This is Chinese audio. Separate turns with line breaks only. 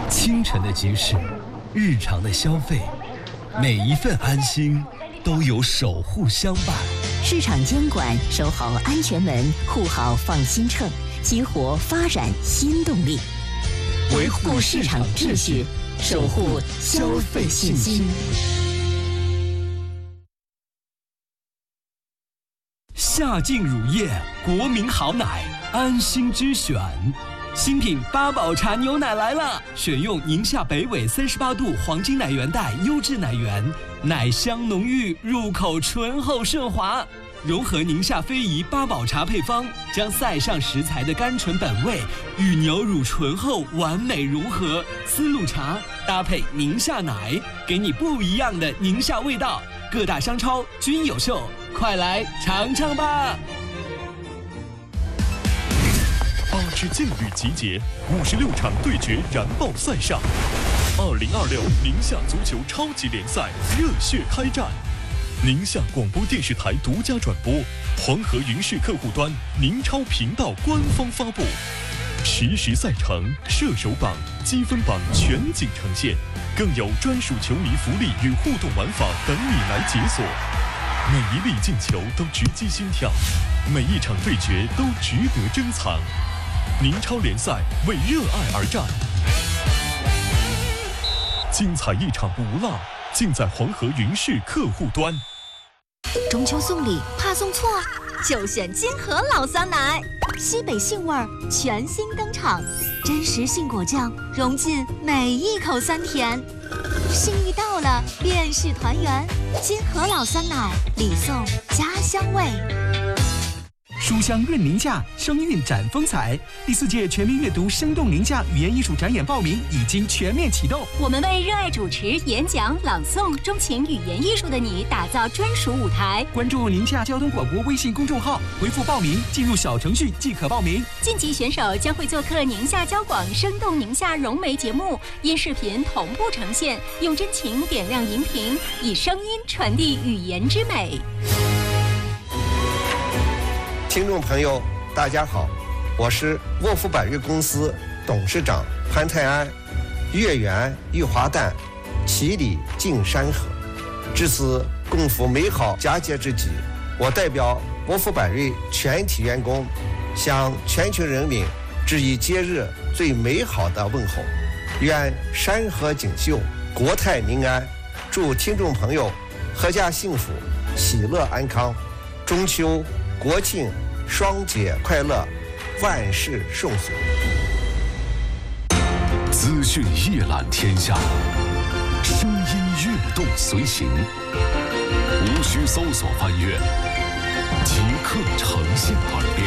清晨的集市，日常的消费，每一份安心都有守护相伴。
市场监管，守好安全门，护好放心秤，激活发展新动力，维护市场秩序，守护消费信心。
夏净乳业，国民好奶，安心之选。新品八宝茶牛奶来了，选用宁夏北纬38度黄金奶源带优质奶源，奶香浓郁，入口醇厚顺滑。融合宁夏非遗八宝茶配方，将塞上食材的甘醇本味与牛乳醇厚完美融合。丝路茶搭配宁夏奶，给你不一样的宁夏味道。各大商超均有售，快来尝尝吧
！8支劲旅集结，56场对决燃爆赛上，2026宁夏足球超级联赛热血开战。宁夏广播电视台独家转播，黄河云视客户端宁超频道官方发布，实时赛程、射手榜、积分榜全景呈现，更有专属球迷福利与互动玩法等你来解锁。每一粒进球都直击心跳，每一场对决都值得珍藏。宁超联赛为热爱而战，精彩一场不落，尽在黄河云视客户端。
中秋送礼怕送错，就选金河老酸奶，西北杏味儿全新登场，真实杏果酱融进每一口酸甜，心意到了便是团圆。金河老酸奶，礼送家乡味。
书香润宁夏，声韵展风采。第4届全民阅读生动宁夏语言艺术展演报名已经全面启动。
我们为热爱主持、演讲、朗诵、钟情语言艺术的你打造专属舞台。
关注宁夏交通广播微信公众号，回复报名，进入小程序即可报名。
晋级选手将会做客宁夏交广生动宁夏融媒节目，因视频同步呈现，用真情点亮荧屏，以声音传递语言之美。
听众朋友，大家好，我是沃夫百瑞公司董事长潘泰安。月圆玉华诞，其理尽山河。至此共赴美好佳节之际，我代表沃夫百瑞全体员工，向全球人民致以节日最美好的问候。愿山河锦绣，国泰民安。祝听众朋友阖家幸福，喜乐安康。中秋、国庆双节快乐，万事顺遂。
资讯一览天下，声音跃动随行，无需搜索翻阅，即刻呈现耳边。